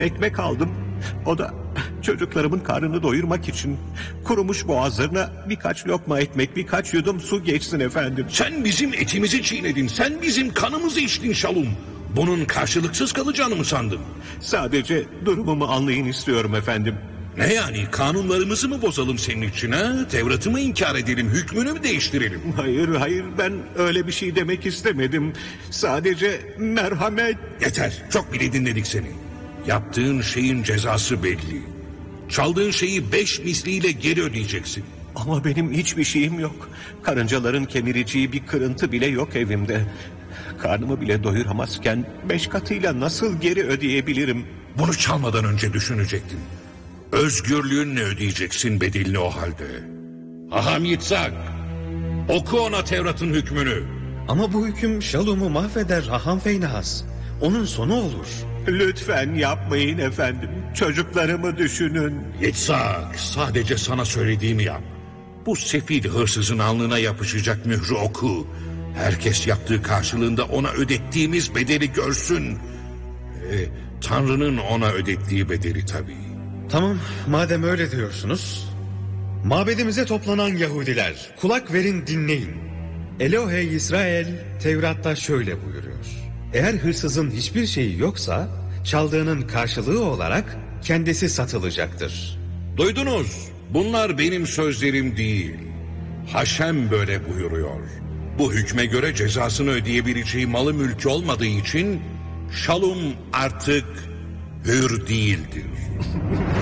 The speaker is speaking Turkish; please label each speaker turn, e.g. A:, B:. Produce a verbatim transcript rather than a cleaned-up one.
A: ekmek aldım. O da çocuklarımın karnını doyurmak için. Kurumuş boğazlarına birkaç lokma ekmek, birkaç yudum su geçsin efendim.
B: Sen bizim etimizi çiğnedin, sen bizim kanımızı içtin Şalum. Bunun karşılıksız kalacağını mı sandın?
A: Sadece durumumu anlayın istiyorum efendim.
B: Ne yani, kanunlarımızı mı bozalım senin için ha? Tevrat'ı mı inkar edelim, hükmünü mü değiştirelim?
A: Hayır hayır, ben öyle bir şey demek istemedim. Sadece merhamet.
B: Yeter, çok bile dinledik seni. Yaptığın şeyin cezası belli. Çaldığın şeyi beş misliyle geri ödeyeceksin.
A: Ama benim hiçbir şeyim yok. Karıncaların kemireceği bir kırıntı bile yok evimde. Karnımı bile doyuramazken beş katıyla nasıl geri ödeyebilirim?
B: Bunu çalmadan önce düşünecektin. Özgürlüğünle ödeyeceksin bedelini o halde. Aham Yitzhak, oku ona Tevrat'ın hükmünü.
C: Ama bu hüküm Şalum'u mahveder Raham Feynaz. Onun sonu olur.
A: Lütfen yapmayın efendim. Çocuklarımı düşünün.
B: Yitzhak, sadece sana söylediğimi yap. Bu sefil hırsızın alnına yapışacak mührü oku. Herkes yaptığı karşılığında ona ödettiğimiz bedeli görsün. Ee, Tanrı'nın ona ödettiği bedeli tabii.
C: Tamam, madem öyle diyorsunuz. Mabedimize toplanan Yahudiler, kulak verin, dinleyin. Elohe İsrail Tevrat'ta şöyle buyuruyor. Eğer hırsızın hiçbir şeyi yoksa çaldığının karşılığı olarak kendisi satılacaktır.
B: Duydunuz, bunlar benim sözlerim değil. Haşem böyle buyuruyor. Bu hükme göre cezasını ödeyebileceği malı mülkü olmadığı için Şalum artık hür değildir.